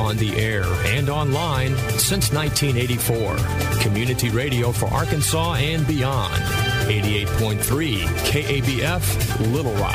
on the air and online since 1984. Community radio for Arkansas and beyond. 88.3 KABF, Little Rock.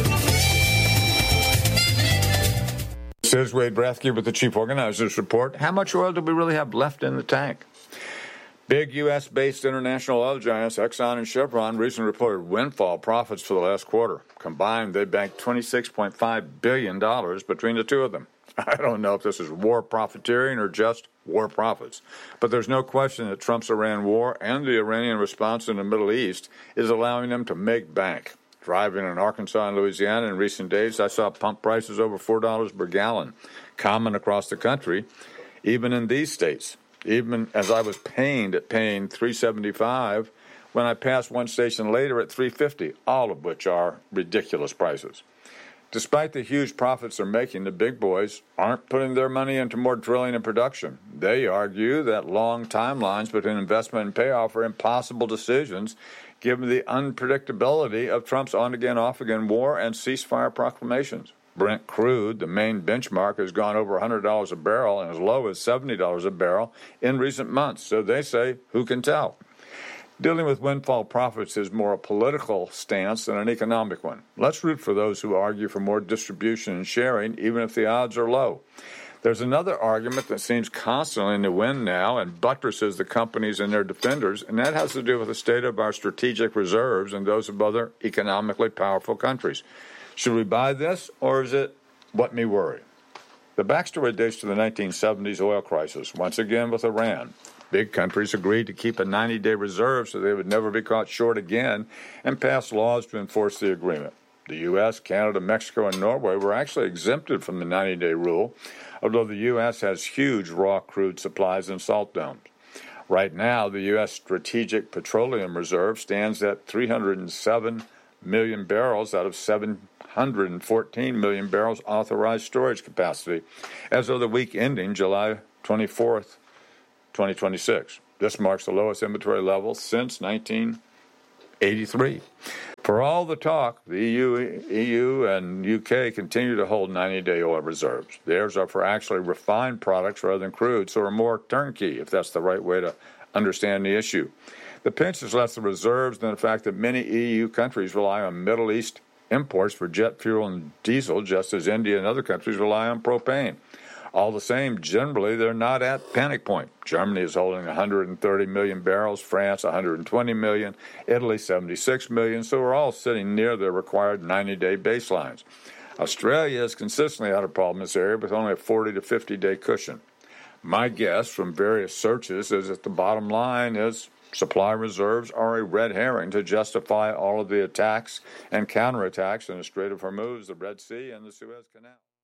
Says Wade Rathke with the Chief Organizers Report. How much oil do we really have left in the tank? Big U.S.-based international oil giants Exxon and Chevron recently reported windfall profits for the last quarter. Combined, they banked $26.5 billion between the two of them. I don't know if this is war profiteering or just war profits. But there's no question that Trump's Iran war and the Iranian response in the Middle East is allowing them to make bank. Driving in Arkansas and Louisiana in recent days, I saw pump prices over $4 per gallon, common across the country, even in these states. Even as I was pained at paying $3.75 when I passed one station later at $3.50, all of which are ridiculous prices. Despite the huge profits they're making, the big boys aren't putting their money into more drilling and production. They argue that long timelines between investment and payoff are impossible decisions given the unpredictability of Trump's on-again, off-again war and ceasefire proclamations. Brent crude, the main benchmark, has gone over $100 a barrel and as low as $70 a barrel in recent months. So they say, who can tell? Dealing with windfall profits is more a political stance than an economic one. Let's root for those who argue for more distribution and sharing, even if the odds are low. There's another argument that seems constantly in the wind now and buttresses the companies and their defenders, and that has to do with the state of our strategic reserves and those of other economically powerful countries. Should we buy this, or is it what me worry? The backstory dates to the 1970s oil crisis, once again with Iran. Big countries agreed to keep a 90-day reserve so they would never be caught short again and passed laws to enforce the agreement. The U.S., Canada, Mexico, and Norway were actually exempted from the 90-day rule, although the U.S. has huge raw crude supplies and salt domes. Right now, the U.S. Strategic Petroleum Reserve stands at 307 million barrels out of 714 million barrels authorized storage capacity as of the week ending July 24th, 2026. This marks the lowest inventory level since 1983. For all the talk, the EU and UK continue to hold 90-day oil reserves. Theirs are for actually refined products rather than crude, so are more turnkey, if that's the right way to understand the issue. The pinch is less the reserves than the fact that many EU countries rely on Middle East imports for jet fuel and diesel, just as India and other countries rely on propane. All the same, generally, they're not at panic point. Germany is holding 130 million barrels, France 120 million, Italy 76 million, so we're all sitting near their required 90-day baselines. Australia is consistently out of problem in this area with only a 40 to 50-day cushion. My guess from various searches is that the bottom line is supply reserves are a red herring to justify all of the attacks and counterattacks in the Strait of Hormuz, the Red Sea, and the Suez Canal.